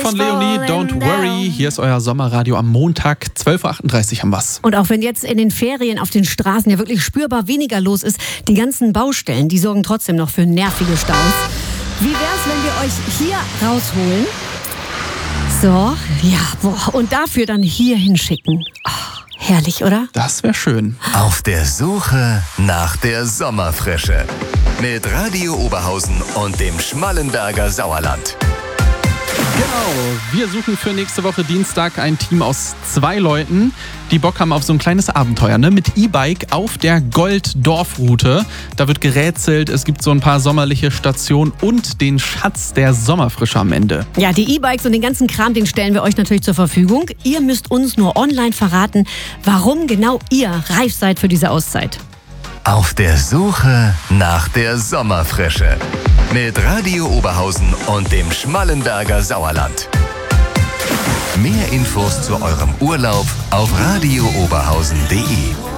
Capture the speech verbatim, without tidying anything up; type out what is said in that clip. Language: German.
von Leonie, Don't Worry. Hier ist euer Sommerradio am Montag, zwölf Uhr achtunddreißig haben wir's. Und auch wenn jetzt in den Ferien auf den Straßen ja wirklich spürbar weniger los ist, die ganzen Baustellen, die sorgen trotzdem noch für nervige Staus. Wie wär's, wenn wir euch hier rausholen? So, ja, boah, und dafür dann hier hinschicken. Oh, herrlich, oder? Das wäre schön. Auf der Suche nach der Sommerfrische. Mit Radio Oberhausen und dem Schmallenberger Sauerland. Genau, wir suchen für nächste Woche Dienstag ein Team aus zwei Leuten, die Bock haben auf so ein kleines Abenteuer, ne? Mit E-Bike auf der Golddorfroute. Da wird gerätselt, es gibt so ein paar sommerliche Stationen und den Schatz der Sommerfrische am Ende. Ja, die E-Bikes und den ganzen Kram, den stellen wir euch natürlich zur Verfügung. Ihr müsst uns nur online verraten, warum genau ihr reif seid für diese Auszeit. Auf der Suche nach der Sommerfrische. Mit Radio Oberhausen und dem Schmallenberger Sauerland. Mehr Infos zu eurem Urlaub auf radio oberhausen punkt de.